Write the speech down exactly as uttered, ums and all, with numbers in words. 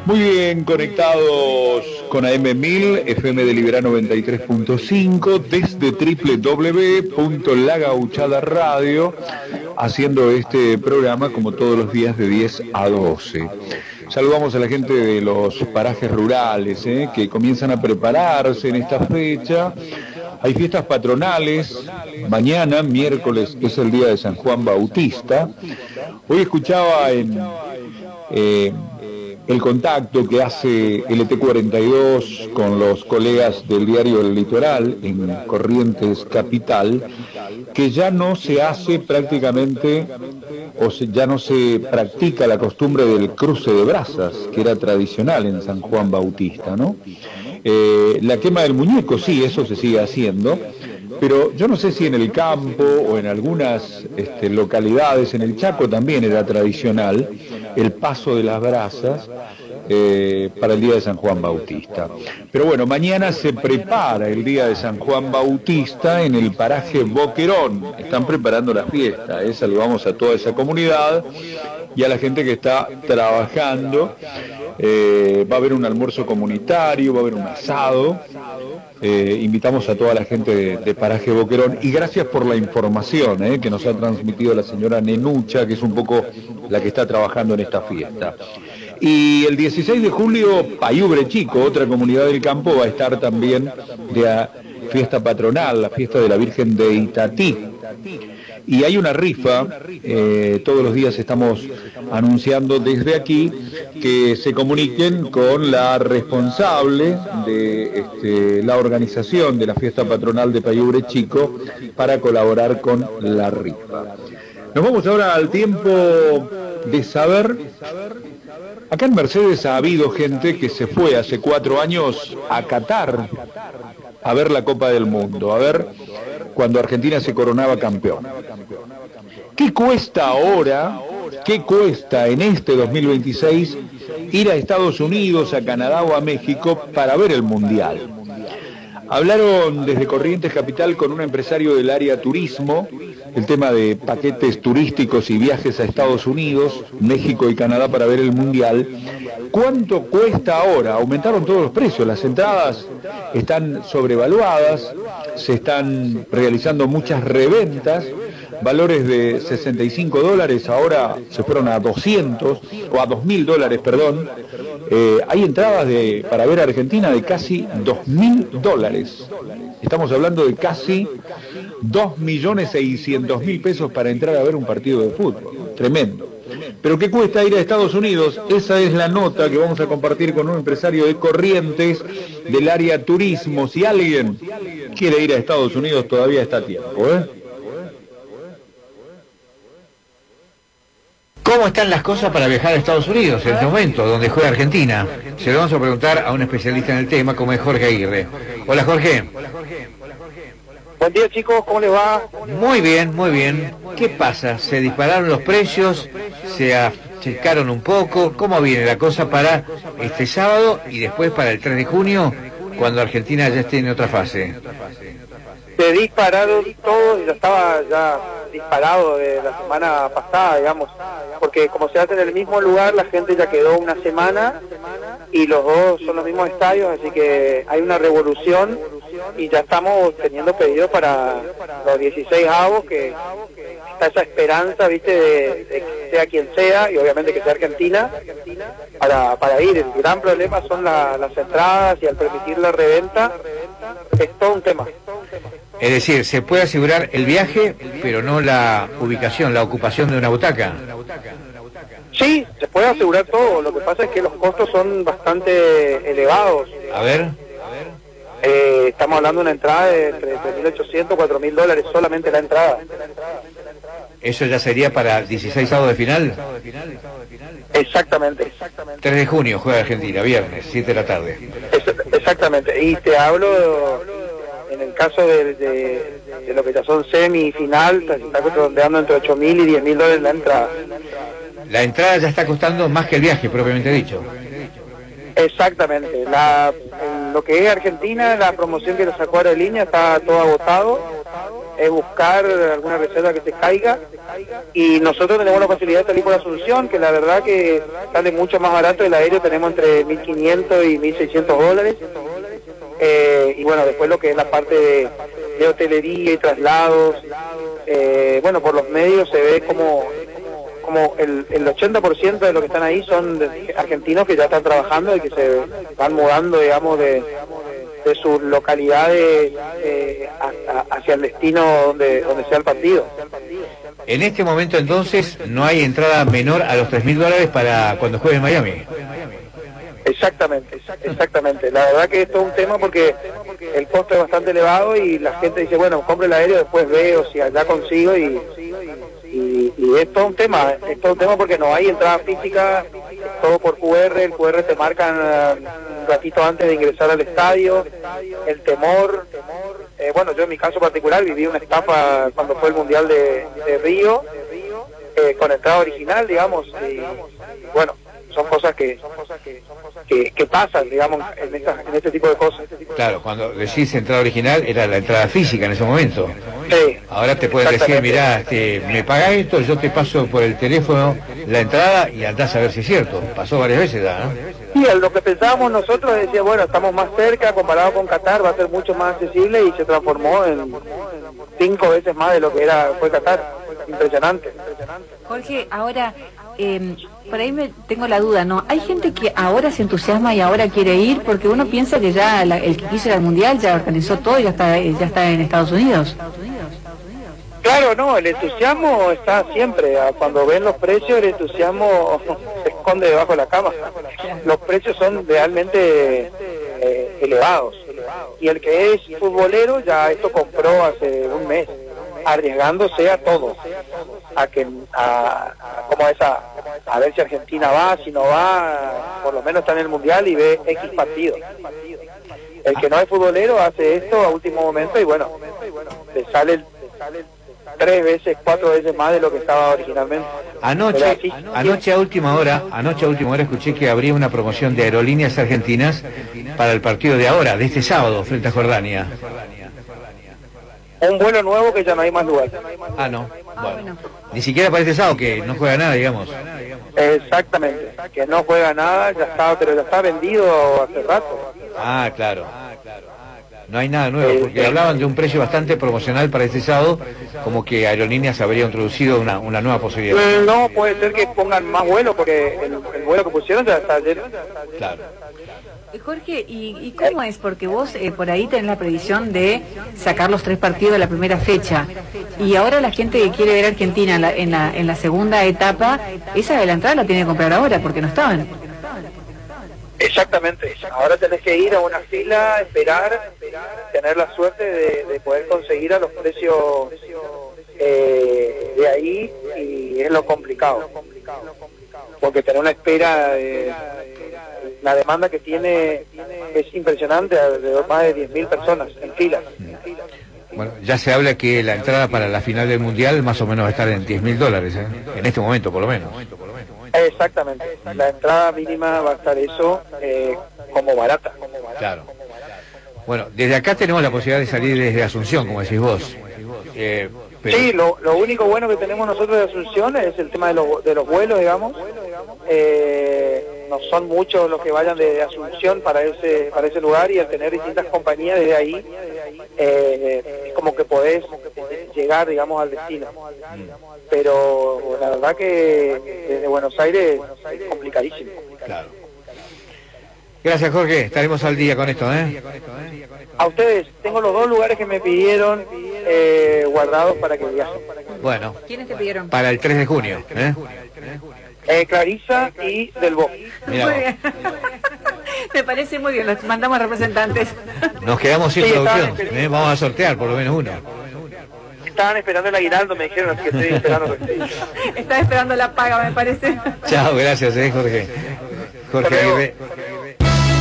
Muy bien, conectados con A M mil, F M de Liberá noventa y tres punto cinco, desde doble u doble u doble u punto la gauchada radio, haciendo este programa como todos los días de diez a doce. Saludamos a la gente de los parajes rurales, ¿eh? que comienzan a prepararse en esta fecha. Hay fiestas patronales, mañana, miércoles, es el día de San Juan Bautista. Hoy escuchaba en... Eh, el contacto que hace L T cuarenta y dos con los colegas del diario El Litoral en Corrientes Capital, que ya no se hace prácticamente, o se, ya no se practica la costumbre del cruce de brasas, que era tradicional en San Juan Bautista, ¿no? Eh, la quema del muñeco, sí, eso se sigue haciendo, pero yo no sé si en el campo o en algunas este, localidades, en el Chaco también era tradicional el paso de las brasas eh, para el día de San Juan Bautista. Pero bueno, mañana se prepara el día de San Juan Bautista en el paraje Boquerón. Están preparando la fiesta, ¿eh? Saludamos a toda esa comunidad y a la gente que está trabajando. Eh, va a haber un almuerzo comunitario, va a haber un asado. Eh, invitamos a toda la gente de, de Paraje Boquerón y gracias por la información eh, que nos ha transmitido la señora Nenucha, que es un poco la que está trabajando en esta fiesta. Y el dieciséis de julio, Payubre Chico, otra comunidad del campo, va a estar también de a fiesta patronal, la fiesta de la Virgen de Itatí. Y hay una rifa, eh, todos los días estamos anunciando desde aquí que se comuniquen con la responsable de este, la organización de la fiesta patronal de Payubre Chico para colaborar con la rifa. Nos vamos ahora al tiempo de saber. Acá en Mercedes ha habido gente que se fue hace cuatro años a Qatar a ver la Copa del Mundo, a ver cuando Argentina se coronaba campeón. ¿Qué cuesta ahora, qué cuesta en este dos mil veintiséis ir a Estados Unidos, a Canadá o a México para ver el Mundial? Hablaron desde Corrientes Capital con un empresario del área turismo, el tema de paquetes turísticos y viajes a Estados Unidos, México y Canadá para ver el Mundial. ¿Cuánto cuesta ahora? Aumentaron todos los precios, las entradas están sobrevaluadas, se están realizando muchas reventas, valores de sesenta y cinco dólares ahora se fueron a doscientos, o a dos mil dólares, perdón. Eh, hay entradas de, para ver a Argentina de casi dos mil dólares. Estamos hablando de casi dos millones seiscientos mil pesos para entrar a ver un partido de fútbol. Tremendo. Pero ¿qué cuesta ir a Estados Unidos? Esa es la nota que vamos a compartir con un empresario de Corrientes del área turismo. Si alguien quiere ir a Estados Unidos, todavía está a tiempo, ¿eh? ¿Cómo están las cosas para viajar a Estados Unidos en este momento, donde juega Argentina? Se lo vamos a preguntar a un especialista en el tema, como es Jorge Aguirre. Hola, Jorge. Buen día, chicos, ¿cómo les va? Muy bien, muy bien. ¿Qué pasa? ¿Se dispararon los precios? ¿Se achicaron un poco? ¿Cómo viene la cosa para este sábado y después para el tres de junio, cuando Argentina ya esté en otra fase? Se dispararon todos, ya estaba ya disparado de la semana pasada, digamos, porque como se hace en el mismo lugar, la gente ya quedó una semana y los dos son los mismos estadios, así que hay una revolución y ya estamos teniendo pedidos para los dieciséis avos, que está esa esperanza, viste, de, de que sea quien sea y obviamente que sea Argentina para, para ir. El gran problema son la, las entradas y al permitir la reventa es todo un tema. Es decir, se puede asegurar el viaje, pero no la ubicación, la ocupación de una butaca. Sí, se puede asegurar todo, lo que pasa es que los costos son bastante elevados. A ver. Eh, estamos hablando de una entrada de entre tres mil ochocientos, cuatro mil dólares, solamente la entrada. ¿Eso ya sería para el dieciséis sábado de final? Exactamente. tres de junio juega Argentina, viernes, siete de la tarde. Es, exactamente, y te hablo... En el caso de, de, de lo que ya son semifinal, se está redondeando entre ocho mil y diez mil dólares la entrada. La entrada ya está costando más que el viaje, propiamente dicho. Exactamente. La, lo que es Argentina, la promoción que lo sacó Aerolínea está todo agotado. es buscar alguna reserva que se caiga, y nosotros tenemos la facilidad de salir por Asunción, que la verdad que sale mucho más barato. El aéreo tenemos entre mil quinientos y mil seiscientos dólares, eh, y bueno, después lo que es la parte de, de hotelería y traslados, eh, bueno, por los medios se ve como como el, el ochenta por ciento de los que están ahí son de, argentinos que ya están trabajando y que se van mudando, digamos, de, de sus localidades eh, a, a, hacia el destino donde, donde sea el partido. En este momento entonces no hay entrada menor a los tres mil dólares para cuando juegue en Miami. Exactamente, exactamente. La verdad que esto es un tema porque el costo es bastante elevado y la gente dice, bueno, compre el aéreo, después veo si allá consigo, y, y, y es todo un tema, es todo un tema porque no hay entrada física, todo por Q R, el Q R te marcan uh, un ratito antes de ingresar al estadio, el temor, eh, bueno, yo en mi caso particular viví una estafa cuando fue el Mundial de, de Río, eh, con entrada original, digamos, y bueno, son cosas que que, que pasan, digamos, en, esta, en este tipo de cosas. Claro, cuando decís entrada original era la entrada física en ese momento. Sí. Ahora te pueden decir, mirá, este, me pagás esto, yo te paso por el teléfono la entrada y andás a ver si es cierto. Pasó varias veces ya, ¿no? Sí, lo que pensábamos nosotros decía, bueno, estamos más cerca, comparado con Qatar va a ser mucho más accesible, y se transformó en cinco veces más de lo que era fue Qatar. Impresionante. Jorge, ahora, eh, por ahí me tengo la duda, ¿no? Hay gente que ahora se entusiasma y ahora quiere ir, porque uno piensa que ya la, el que quiso ir al Mundial ya organizó todo y ya está, ya está en Estados Unidos. Claro, no, el entusiasmo está siempre. Cuando ven los precios, el entusiasmo se esconde debajo de la cama. Los precios son realmente eh, elevados. Y el que es futbolero ya esto compró hace un mes, arriesgándose a todo, a que a, a como esa a ver si Argentina va, si no va, por lo menos está en el Mundial y ve X partidos. El que no es futbolero hace esto a último momento y bueno, le sale tres veces, cuatro veces más de lo que estaba originalmente. Anoche, así, anoche a última hora, anoche a última hora escuché que habría una promoción de Aerolíneas Argentinas para el partido de ahora, de este sábado, frente a Jordania. Un vuelo nuevo que ya no hay más lugar. Ah, no. Bueno. Ni siquiera para este sábado, que no juega nada, digamos. Exactamente, que no juega nada, ya está, pero ya está vendido hace rato. Ah, claro. No hay nada nuevo, porque hablaban de un precio bastante promocional para este sábado, como que Aerolíneas habría introducido una, una nueva posibilidad. No, puede ser que pongan más vuelos, porque el, el vuelo que pusieron ya está lleno. Claro. Jorge, ¿y, y cómo es? Porque vos eh, por ahí tenés la previsión de sacar los tres partidos de la primera fecha, y ahora la gente que quiere ver a Argentina en la, en la, en la segunda etapa, esa de la entrada la tiene que comprar ahora, porque no estaban. Exactamente, ahora tenés que ir a una fila, esperar, tener la suerte de, de poder conseguir a los precios eh, de ahí, y es lo complicado, porque tener una espera, de, la demanda que tiene es impresionante, alrededor más de diez mil personas en fila. Bueno, ya se habla que la entrada para la final del Mundial más o menos va a estar en diez mil dólares, ¿eh? En este momento por lo menos. Exactamente, la entrada mínima va a estar eso, eh, como barata. Claro. Bueno, desde acá tenemos la posibilidad de salir desde Asunción, como decís vos. Eh, pero... Sí, lo, lo único bueno que tenemos nosotros de Asunción es el tema de los, de los vuelos, digamos. Eh, no son muchos los que vayan de Asunción para ese para ese lugar, y al tener distintas compañías desde ahí, eh, es como que podés llegar, digamos, al destino. Pero la verdad que desde Buenos Aires es complicadísimo. Claro. Gracias, Jorge, estaremos al día con esto, ¿eh? A ustedes, tengo los dos lugares que me pidieron eh, guardados para que viajen. Bueno. ¿Quiénes te pidieron? Para el tres de junio, ¿eh? Eh, Clarisa y Del Bo. Muy bien. Me parece muy bien, los mandamos representantes. Nos quedamos sin sí, producción, ¿eh? Vamos a sortear por lo menos uno. Estaban esperando el aguinaldo, me dijeron, así que estoy esperando. Estaba esperando la paga, me parece. Chao, gracias, ¿eh, Jorge? Jorge Aguirre.